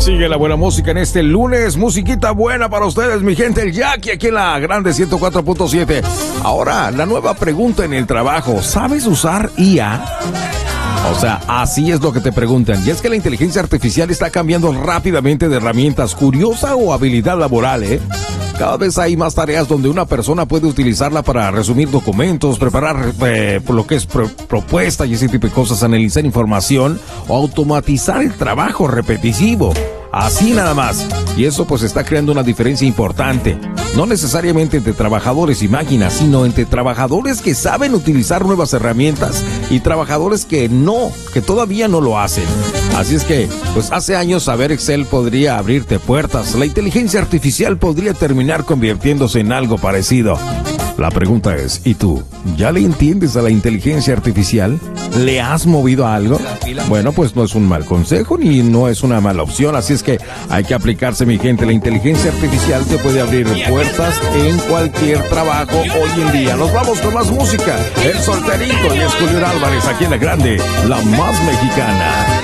Sigue la buena música en este lunes. Musiquita buena para ustedes, mi gente. El Jackie aquí en la Grande 104.7. Ahora, la nueva pregunta en el trabajo. ¿Sabes usar IA? O sea, así es lo que te preguntan. Y es que la inteligencia artificial está cambiando rápidamente de herramientas. Curiosa o habilidad laboral, ¿eh? Cada vez hay más tareas donde una persona puede utilizarla para resumir documentos, preparar lo que es propuesta y ese tipo de cosas, analizar información o automatizar el trabajo repetitivo. Así nada más. Y eso pues está creando una diferencia importante. No necesariamente entre trabajadores y máquinas, sino entre trabajadores que saben utilizar nuevas herramientas y trabajadores que todavía no lo hacen. Así es que, pues hace años saber Excel podría abrirte puertas. La inteligencia artificial podría terminar convirtiéndose en algo parecido. La pregunta es, ¿y tú? ¿Ya le entiendes a la inteligencia artificial? ¿Le has movido a algo? Bueno, pues no es un mal consejo ni no es una mala opción, así es que hay que aplicarse, mi gente. La inteligencia artificial te puede abrir puertas en cualquier trabajo hoy en día. Nos vamos con más música. El Solterito y es Julián Álvarez aquí en la Grande, la más mexicana.